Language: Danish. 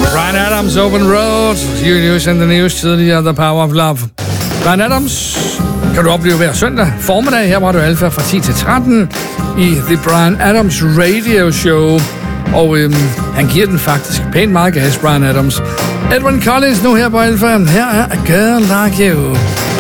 Bryan Adams, Open Road. You News and the News, tidligere The Power of Love. Bryan Adams kan du opleve hver søndag formiddag her på Radio Alpha fra 10 til 13 i The Bryan Adams Radio Show. Og han giver den faktisk pænt meget gas, Bryan Adams. Edwyn Collins nu her på Alpha. Her er A Girl Like You.